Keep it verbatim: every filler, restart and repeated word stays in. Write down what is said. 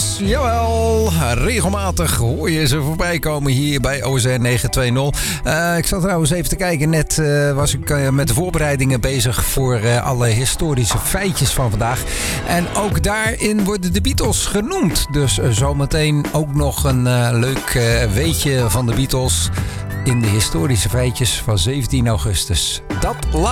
Beatles, jawel. Regelmatig hoor je ze voorbij komen hier bij O Z N negen twee nul. Uh, ik zat trouwens even te kijken. Net uh, was ik uh, met de voorbereidingen bezig voor uh, alle historische feitjes van vandaag. En ook daarin worden de Beatles genoemd. Dus uh, zometeen ook nog een uh, leuk uh, weetje van de Beatles in de historische feitjes van zeventien augustus. Dat laat